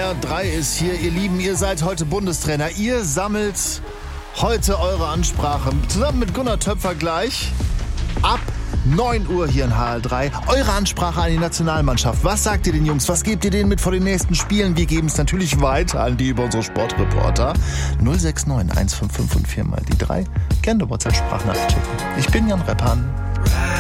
HR3 ist hier, ihr Lieben, ihr seid heute Bundestrainer. Ihr sammelt heute eure Ansprache zusammen mit Gunnar Töpfer gleich ab 9 Uhr hier in HR3. Eure Ansprache an die Nationalmannschaft. Was sagt ihr den Jungs? Was gebt ihr denen mit vor den nächsten Spielen? Wir geben es natürlich weiter an die über unsere Sportreporter. 069 155 und 4 mal die 3. Gerne WhatsApp-Sprachnachricht schicken. Ich bin Jan Reppan.